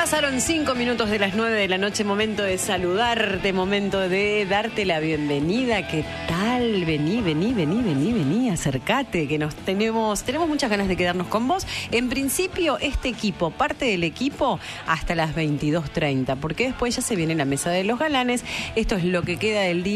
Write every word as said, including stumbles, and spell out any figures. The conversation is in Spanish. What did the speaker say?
Pasaron cinco minutos de las nueve de la noche, momento de saludarte, momento de darte la bienvenida. ¿Qué tal? Vení, vení, vení, vení, vení, acércate, que nos tenemos, tenemos muchas ganas de quedarnos con vos. En principio, este equipo, parte del equipo, hasta las veintidós treinta, porque después ya se viene la mesa de los galanes. Esto es lo que queda del día.